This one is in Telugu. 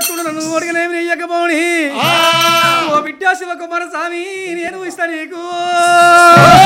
భక్తుడు నన్ను అడిగినేమి నెయ్యకపోని ఓ బిడ్డ శివకుమార స్వామి నేను ఇస్తా నీకు